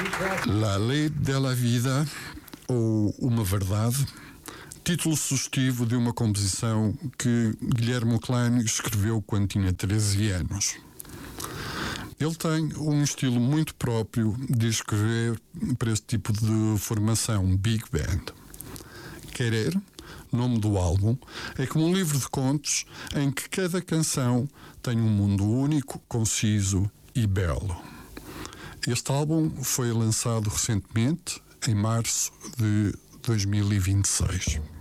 La Lei della Vida, ou Uma Verdade, título sugestivo de uma composição que Guilherme Klein escreveu quando tinha 13 anos. Ele tem um estilo muito próprio de escrever para esse tipo de formação, Big Band. Querer, nome do álbum, é como um livro de contos em que cada canção tem um mundo único, conciso e belo. Este álbum foi lançado recentemente, em março de 2026.